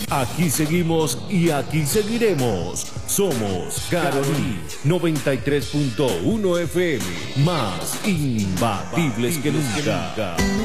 Aquí seguimos y aquí seguiremos. Somos Caroní 93.1 FM, más imbatibles que nunca.